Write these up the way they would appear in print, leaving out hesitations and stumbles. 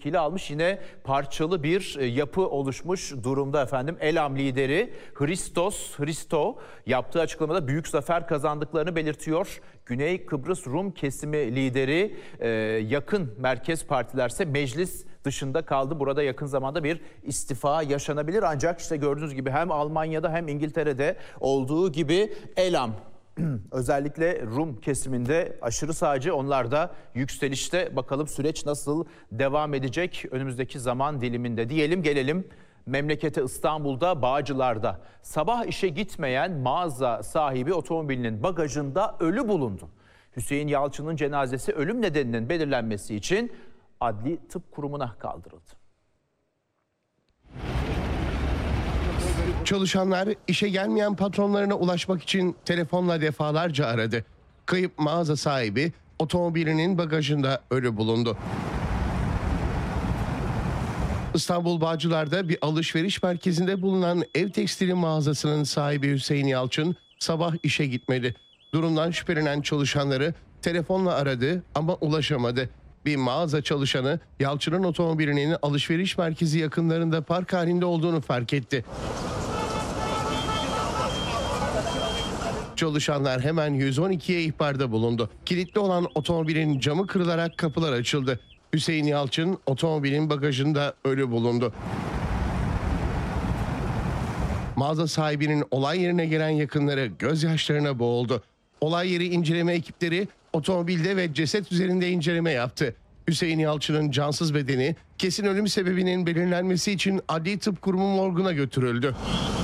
milletvekili almış. Yine parçalı bir yapı oluşmuş durumda efendim. Elam lideri Hristo yaptığı açıklamada büyük zafer kazandıklarını belirtiyor. Güney Kıbrıs Rum kesimi lideri yakın merkez partilerse meclis dışında kaldı. Burada yakın zamanda bir istifa yaşanabilir. Ancak işte gördüğünüz gibi hem Almanya'da hem İngiltere'de olduğu gibi Elam özellikle Rum kesiminde aşırı sağcı, onlar da yükselişte. Bakalım süreç nasıl devam edecek önümüzdeki zaman diliminde diyelim. Gelelim memlekete, İstanbul'da Bağcılar'da sabah işe gitmeyen mağaza sahibi otomobilinin bagajında ölü bulundu. Hüseyin Yalçın'ın cenazesi ölüm nedeninin belirlenmesi için Adli Tıp Kurumu'na kaldırıldı. Çalışanlar işe gelmeyen patronlarına ulaşmak için telefonla defalarca aradı. Kayıp mağaza sahibi otomobilinin bagajında ölü bulundu. İstanbul Bağcılar'da bir alışveriş merkezinde bulunan ev tekstili mağazasının sahibi Hüseyin Yalçın sabah işe gitmedi. Durumdan şüphelenen çalışanları telefonla aradı ama ulaşamadı. Bir mağaza çalışanı Yalçın'ın otomobilinin alışveriş merkezi yakınlarında park halinde olduğunu fark etti. Çalışanlar hemen 112'ye ihbarda bulundu. Kilitli olan otomobilin camı kırılarak kapılar açıldı. Hüseyin Yalçın otomobilin bagajında ölü bulundu. Mağaza sahibinin olay yerine gelen yakınları gözyaşlarına boğuldu. Olay yeri inceleme ekipleri otomobilde ve ceset üzerinde inceleme yaptı. Hüseyin Yalçın'ın cansız bedeni kesin ölüm sebebinin belirlenmesi için Adli Tıp Kurumu morguna götürüldü.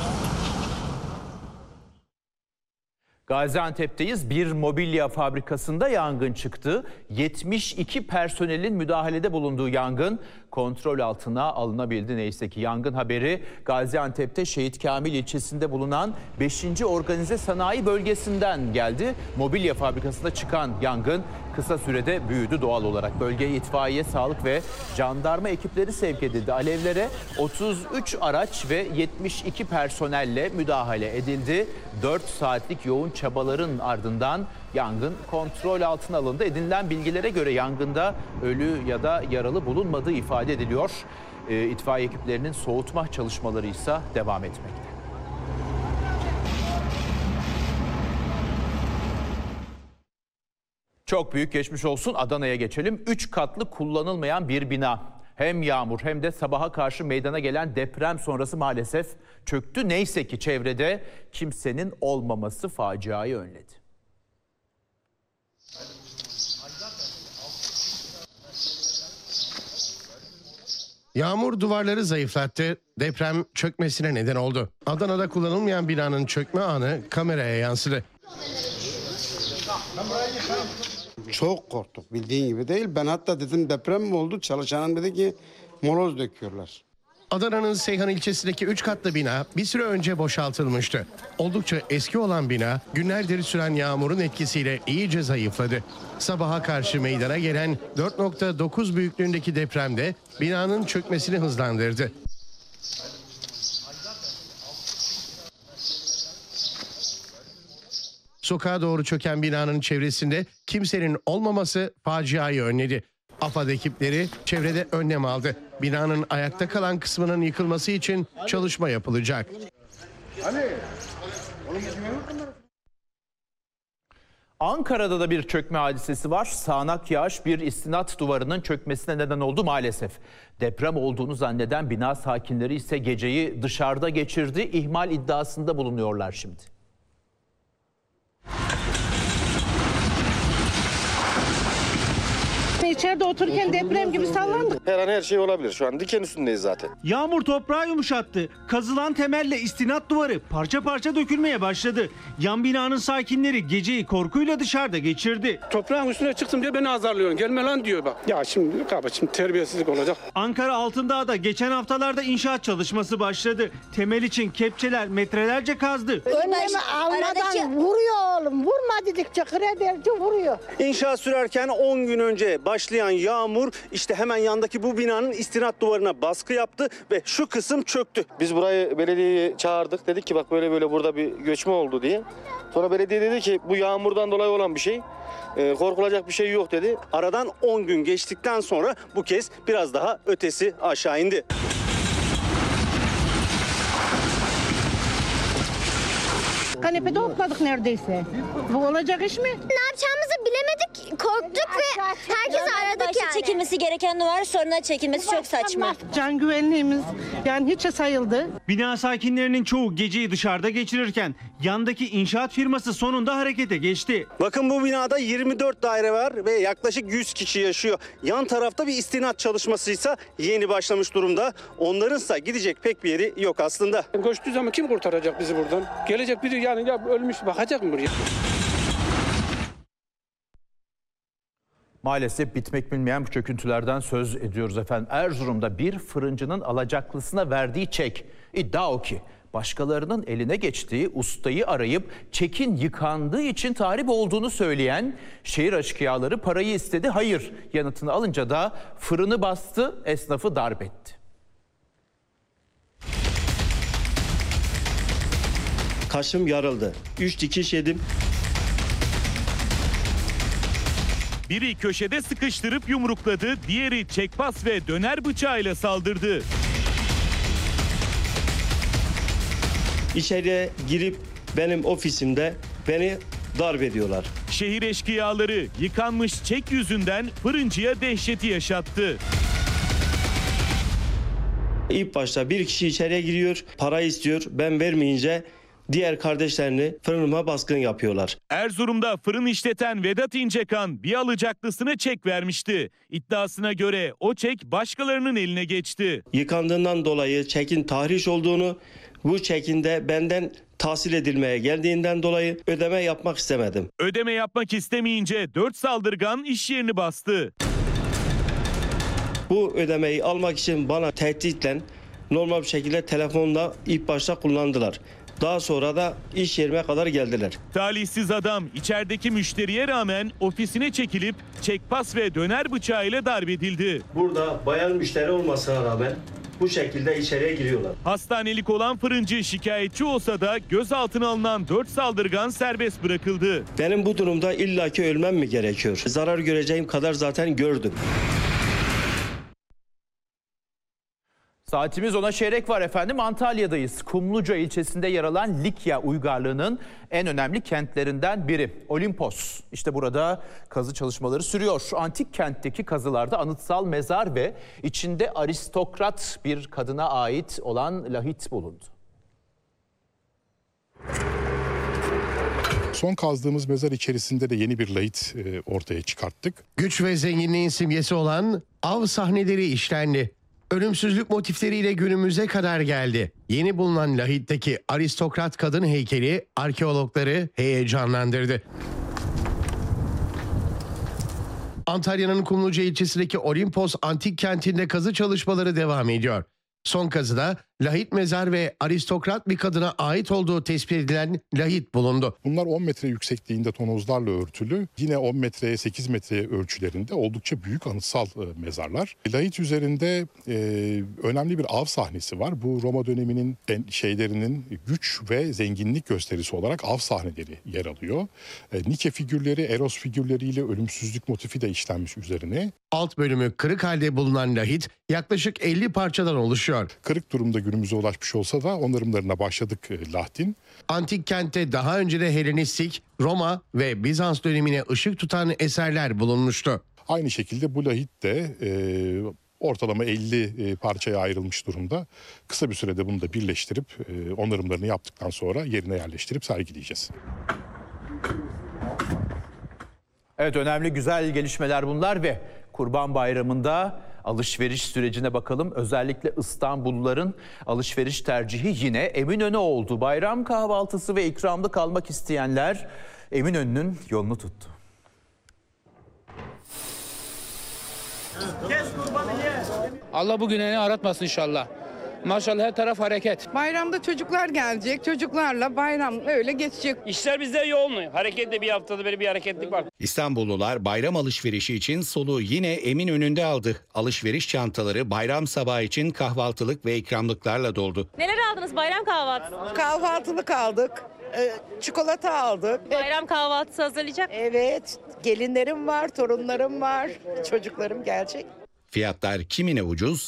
Gaziantep'teyiz. Bir mobilya fabrikasında yangın çıktı. 72 personelin müdahalede bulunduğu yangın kontrol altına alınabildi neyse ki. Yangın haberi Gaziantep'te Şehit Kamil ilçesinde bulunan 5. Organize Sanayi Bölgesi'nden geldi. Mobilya fabrikasında çıkan yangın kısa sürede büyüdü doğal olarak. Bölgeye itfaiye, sağlık ve jandarma ekipleri sevk edildi. Alevlere 33 araç ve 72 personelle müdahale edildi. 4 saatlik yoğun çabaların ardından yangın kontrol altına alındı. Edinilen bilgilere göre yangında ölü ya da yaralı bulunmadığı ifade ediliyor. İtfaiye ekiplerinin soğutma çalışmaları ise devam etmekte. Çok büyük geçmiş olsun. Adana'ya geçelim. 3 katlı kullanılmayan bir bina. Hem yağmur hem de sabaha karşı meydana gelen deprem sonrası maalesef çöktü. Neyse ki çevrede kimsenin olmaması faciayı önledi. Yağmur duvarları zayıflattı, deprem çökmesine neden oldu. Adana'da kullanılmayan binanın çökme anı kameraya yansıdı. Çok korktuk, bildiğin gibi değil. Ben hatta dedim deprem mi oldu? Çalışanım dedi ki moloz döküyorlar. Adana'nın Seyhan ilçesindeki 3 katlı bina bir süre önce boşaltılmıştı. Oldukça eski olan bina günlerdir süren yağmurun etkisiyle iyice zayıfladı. Sabaha karşı meydana gelen 4.9 büyüklüğündeki depremde binanın çökmesini hızlandırdı. Sokağa doğru çöken binanın çevresinde kimsenin olmaması faciayı önledi. AFAD ekipleri çevrede önlem aldı. Binanın ayakta kalan kısmının yıkılması için çalışma yapılacak. Ankara'da da bir çökme hadisesi var. Sağanak yağış bir istinat duvarının çökmesine neden oldu maalesef. Deprem olduğunu zanneden bina sakinleri ise geceyi dışarıda geçirdi. İhmal iddiasında bulunuyorlar şimdi. İçeride otururken deprem gibi sallandık. Her an her şey olabilir. Şu an diken üstündeyiz zaten. Yağmur toprağı yumuşattı. Kazılan temelle istinat duvarı parça parça dökülmeye başladı. Yan binanın sakinleri geceyi korkuyla dışarıda geçirdi. Toprağın üstüne çıktım diye beni azarlıyorsun. Gelme lan diyor bak. Ya şimdi terbiyesizlik olacak. Ankara Altındağ'da geçen haftalarda inşaat çalışması başladı. Temel için kepçeler metrelerce kazdı. Önlemi almadan vuruyor oğlum. Vurma dedikçe krederci vuruyor. İnşaat sürerken 10 gün önce başlayan yağmur işte hemen yandaki bu binanın istinat duvarına baskı yaptı ve şu kısım çöktü. Biz burayı belediyeye çağırdık. Dedik ki bak böyle böyle burada bir göçme oldu diye. Sonra belediye dedi ki bu yağmurdan dolayı olan bir şey. Korkulacak bir şey yok dedi. Aradan 10 gün geçtikten sonra bu kez biraz daha ötesi aşağı indi. Kanepede hopladık neredeyse. Bu olacak iş mi? Ne yapacağımızı bilemedik, korktuk ve herkes aradık yani. Çekilmesi gereken duvar sonra çekilmesi çok saçma. Can güvenliğimiz yani hiçe sayıldı. Bina sakinlerinin çoğu geceyi dışarıda geçirirken yandaki inşaat firması sonunda harekete geçti. Bakın bu binada 24 daire var ve yaklaşık 100 kişi yaşıyor. Yan tarafta bir istinat çalışmasıysa yeni başlamış durumda. Onlarınsa gidecek pek bir yeri yok aslında. Göçtüğü zaman kim kurtaracak bizi buradan? Gelecek biri yani ya ölmüş bakacak mı buraya? Maalesef bitmek bilmeyen bu çöküntülerden söz ediyoruz efendim. Erzurum'da bir fırıncının alacaklısına verdiği çek. İddia o ki başkalarının eline geçtiği ustayı arayıp çekin yıkandığı için tahrip olduğunu söyleyen şehir aşkıyaları parayı istedi. Hayır yanıtını alınca da fırını bastı, esnafı darp etti. Kaşım yarıldı. 3 dikiş yedim. Biri köşede sıkıştırıp yumrukladı, diğeri çekpas ve döner bıçağıyla saldırdı. İçeriye girip benim ofisimde beni darp ediyorlar. Şehir eşkıyaları yıkanmış çek yüzünden fırıncıya dehşeti yaşattı. İlk başta bir kişi içeriye giriyor, para istiyor. Ben vermeyince diğer kardeşlerini fırınıma baskın yapıyorlar. Erzurum'da fırın işleten Vedat İncekan bir alacaklısına çek vermişti. İddiasına göre o çek başkalarının eline geçti. Yıkandığından dolayı çekin tahriş olduğunu, bu çekin de benden tahsil edilmeye geldiğinden dolayı ödeme yapmak istemedim. Ödeme yapmak istemeyince 4 saldırgan iş yerini bastı. Bu ödemeyi almak için bana tehditle normal bir şekilde telefonla ilk başta kullandılar. Daha sonra da iş yerime kadar geldiler. Talihsiz adam içerideki müşteriye rağmen ofisine çekilip çekpas ve döner bıçağıyla darp edildi. Burada bayan müşteri olmasına rağmen bu şekilde içeriye giriyorlar. Hastanelik olan fırıncı şikayetçi olsa da gözaltına alınan 4 saldırgan serbest bırakıldı. Benim bu durumda illaki ölmem mi gerekiyor? Zarar göreceğim kadar zaten gördüm. Saatimiz 10'a çeyrek var efendim. Antalya'dayız. Kumluca ilçesinde yer alan Likya uygarlığının en önemli kentlerinden biri. Olimpos. İşte burada kazı çalışmaları sürüyor. Antik kentteki kazılarda anıtsal mezar ve içinde aristokrat bir kadına ait olan lahit bulundu. Son kazdığımız mezar içerisinde de yeni bir lahit ortaya çıkarttık. Güç ve zenginliğin simgesi olan av sahneleri işlendi. Ölümsüzlük motifleriyle günümüze kadar geldi. Yeni bulunan lahitteki aristokrat kadın heykeli arkeologları heyecanlandırdı. Antalya'nın Kumluca ilçesindeki Olimpos antik kentinde kazı çalışmaları devam ediyor. Son kazıda lahit mezar ve aristokrat bir kadına ait olduğu tespit edilen lahit bulundu. Bunlar 10 metre yüksekliğinde tonozlarla örtülü. Yine 10 metreye 8 metreye ölçülerinde oldukça büyük anıtsal mezarlar. Lahit üzerinde önemli bir av sahnesi var. Bu Roma döneminin şeylerinin güç ve zenginlik gösterisi olarak av sahneleri yer alıyor. Nike figürleri, Eros figürleriyle ölümsüzlük motifi de işlenmiş üzerine. Alt bölümü kırık halde bulunan lahit yaklaşık 50 parçadan oluşuyor. Kırık durumda günümüze ulaşmış olsa da onarımlarına başladık lahtin. Antik kentte daha önce de Helenistik, Roma ve Bizans dönemine ışık tutan eserler bulunmuştu. Aynı şekilde bu lahit de ortalama 50 parçaya ayrılmış durumda. Kısa bir sürede bunu da birleştirip onarımlarını yaptıktan sonra yerine yerleştirip sergileyeceğiz. Evet, önemli güzel gelişmeler bunlar ve Kurban Bayramı'nda alışveriş sürecine bakalım. Özellikle İstanbulluların alışveriş tercihi yine Eminönü oldu. Bayram kahvaltısı ve ikramlık almak isteyenler Eminönü'nün yolunu tuttu. Allah bugünlerini aratmasın inşallah. Maşallah her taraf hareket. Bayramda çocuklar gelecek. Çocuklarla bayram öyle geçecek. İşler bizde yoğun. Hareketli bir haftada böyle bir hareketlik var. İstanbullular bayram alışverişi için soluğu yine Eminönü'nde aldı. Alışveriş çantaları bayram sabahı için kahvaltılık ve ikramlıklarla doldu. Neler aldınız bayram kahvaltısı? Kahvaltılık aldık. Çikolata aldık. Bayram kahvaltısı hazırlayacak. Evet. Gelinlerim var, torunlarım var. Çocuklarım gelecek. Fiyatlar kimine ucuz,